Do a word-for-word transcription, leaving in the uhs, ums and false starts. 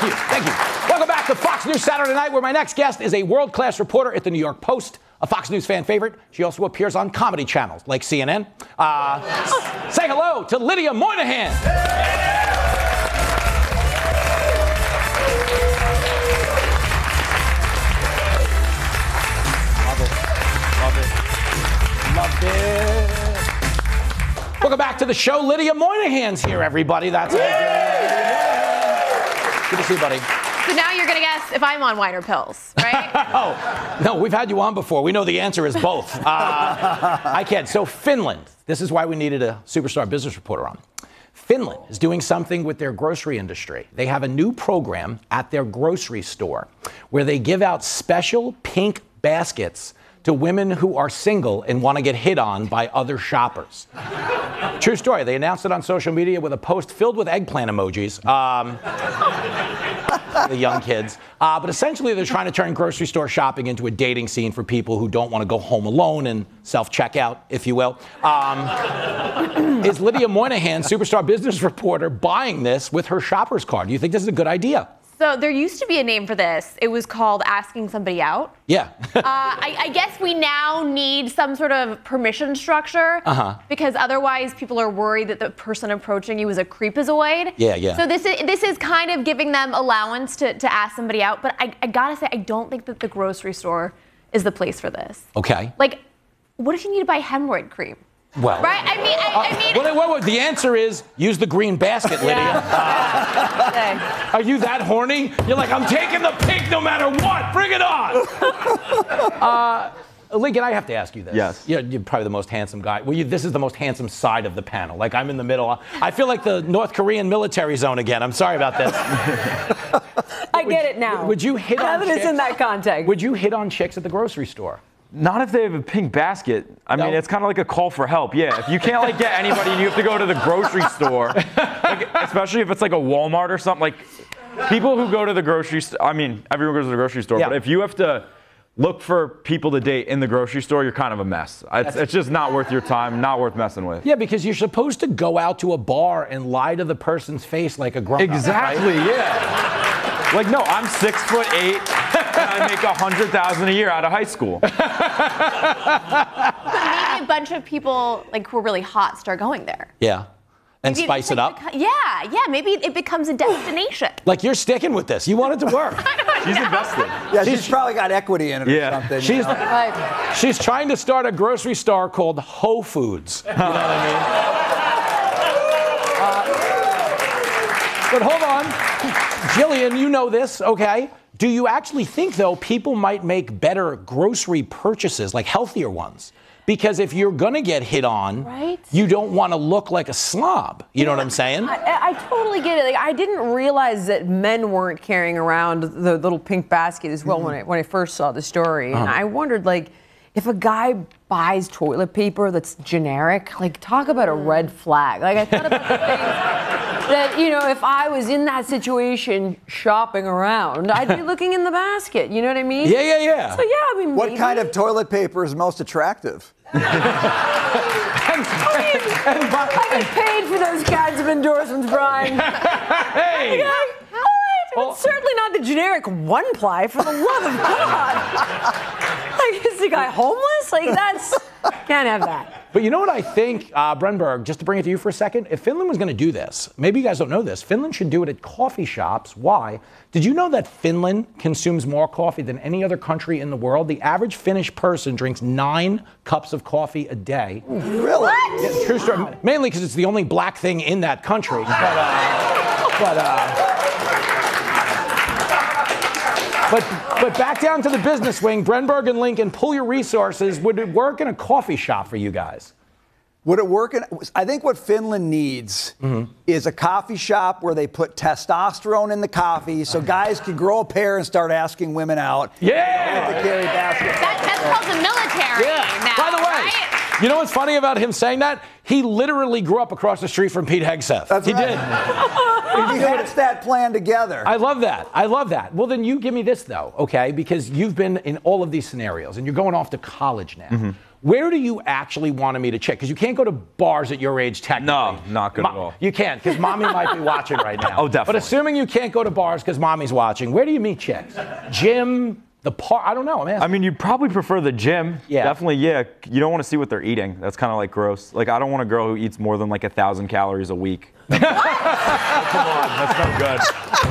you. Thank you. Welcome back to Fox News Saturday Night, where my next guest is a world-class reporter at the New York Post, a Fox News fan favorite. She also appears on comedy channels like C N N. Uh, say hello to Lydia Moynihan. Love it. Love it. Love it. Welcome back to the show. Lydia Moynihan's here, everybody. That's good. Good to see you, buddy. So now you're going to guess if I'm on wine or pills, right? Oh, no, we've had you on before. We know the answer is both. Uh, I can't. So Finland, this is why we needed a superstar business reporter on. Finland is doing something with their grocery industry. They have a new program at their grocery store where they give out special pink baskets to women who are single and want to get hit on by other shoppers. True story. They announced it on social media with a post filled with eggplant emojis. Um, the young kids. Uh, but essentially, they're trying to turn grocery store shopping into a dating scene for people who don't want to go home alone and self-checkout, if you will. Um, is Lydia Moynihan, superstar business reporter, buying this with her shopper's card? Do you think this is a good idea? So there used to be a name for this. It was called asking somebody out. Yeah. uh, I, I guess we now need some sort of permission structure. Uh-huh. Because otherwise people are worried that the person approaching you is a creepazoid. Yeah, yeah. So this is this is kind of giving them allowance to, to ask somebody out. But I, I gotta say, I don't think that the grocery store is the place for this. Okay. Like, what if you need to buy hemorrhoid cream? Well, right? I mean, I, uh, I mean. Well, wait, wait, the answer is use the green basket, Lydia. Yeah. Uh, are you that horny? You're like, I'm taking the pink no matter what. Bring it on. uh, Lincoln, I have to ask you this. Yes. You're, you're probably the most handsome guy. Well, you, this is the most handsome side of the panel. Like, I'm in the middle. I feel like the North Korean military zone again. I'm sorry about this. I get it now. Would you hit now on that chicks? it's in that context. Would you hit on chicks at the grocery store? Not if they have a pink basket. I No. mean, it's kind of like a call for help. Yeah, if you can't like get anybody and you have to go to the grocery store, like, especially if it's like a Walmart or something. Like people who go to the grocery store. I mean, everyone goes to the grocery store, Yeah. but if you have to look for people to date in the grocery store, you're kind of a mess. It's, it's just not worth your time, not worth messing with. Yeah, because you're supposed to go out to a bar and lie to the person's face like a grown-up. Exactly. Right? Yeah. Like no, I'm six foot eight. And I make a hundred thousand a year out of high school. But maybe a bunch of people like who are really hot start going there. Yeah. And Maybe spice it like up? beco- yeah, yeah. Maybe it becomes a destination. Like you're sticking with this. You want it to work. She's invested. Yeah, she's, she's probably got equity in it Yeah. or something. She's, you know? Like, she's trying to start a grocery store called Whole Foods. You know what I mean? Uh, but hold on. Jillian, you know this, okay? Do you actually think, though, people might make better grocery purchases, like healthier ones? Because if you're going to get hit on, Right. you don't want to look like a slob. You know what I'm saying? I, I totally get it. Like, I didn't realize that men weren't carrying around the little pink basket as well when I when I first saw the story, and I wondered like. If a guy buys toilet paper that's generic, like talk about a red flag. Like I thought about the things that, you know, if I was in that situation shopping around, I'd be looking in the basket. You know what I mean? Yeah, yeah, yeah. So yeah, I mean, What maybe. kind of toilet paper is most attractive? And, and by- I get paid for those kinds of endorsements, Brian. hey! Yeah, all right, Oh. it's certainly not the generic one ply, for the love of God. Like, is the guy homeless? Like, that's, can't have that. But you know what I think, uh, Brenberg, just to bring it to you for a second, if Finland was going to do this, maybe you guys don't know this, Finland should do it at coffee shops. Why? Did you know that Finland consumes more coffee than any other country in the world? The average Finnish person drinks nine cups of coffee a day. Really? Yeah, true story. Mainly because it's the only black thing in that country. But, uh, but, uh, But but back down to the business wing, Brenberg and Lincoln, pull your resources. Would it work in a coffee shop for you guys? Would it work? In, I think what Finland needs mm-hmm. is a coffee shop where they put testosterone in the coffee so guys can grow a pair and start asking women out. Yeah! To carry baskets. That, that's called the military Yeah. now, By the way, right? you know what's funny about him saying that? He literally grew up across the street from Pete Hegseth. That's he right. did. He puts that plan together. I love that. I love that. Well, then you give me this, though, okay? Because you've been in all of these scenarios, and you're going off to college now. Mm-hmm. Where do you actually want to meet a chick? Because you can't go to bars at your age, technically. No, not good at all. You can't, because mommy might be watching right now. Oh, definitely. But assuming you can't go to bars because mommy's watching, where do you meet chicks? Gym, the park? I don't know. I'm asking. I mean, you'd probably prefer the gym. Yeah. Definitely, yeah. You don't want to see what they're eating. That's kind of like gross. Like, I don't want a girl who eats more than like a thousand calories a week. Come on, that's no good.